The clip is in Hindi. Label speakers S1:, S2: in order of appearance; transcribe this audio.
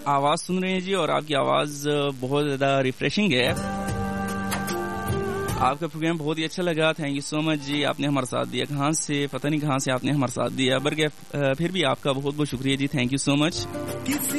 S1: आवाज़ सुन रहे हैं जी, और आपकी आवाज़ बहुत ज़्यादा रिफ्रेशिंग है। आपका प्रोग्राम बहुत ही अच्छा लगा। थैंक यू सो मच जी, आपने हमारा साथ दिया। कहाँ से पता नहीं कहाँ से आपने हमारा साथ दिया, बल्कि फिर भी आपका बहुत बहुत शुक्रिया जी। Thank you so much.